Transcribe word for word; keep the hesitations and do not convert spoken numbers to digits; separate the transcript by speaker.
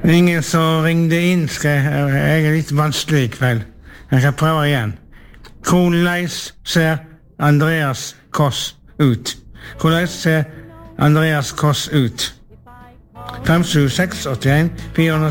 Speaker 1: Ingen som ringde inn, skal jeg, jeg er litt vanskelig I kveld. Jeg kan prøve igjen. Hvordan ser Andreas Koss ut? Hvordan ser Andreas Koss ut? fem sju seks åtte en fire